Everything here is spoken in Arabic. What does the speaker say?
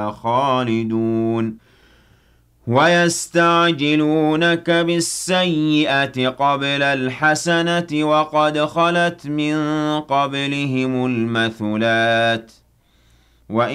خالدون ويستعجلونك بالسيئة قبل الحسنة وقد خلت من قبلهم المثلات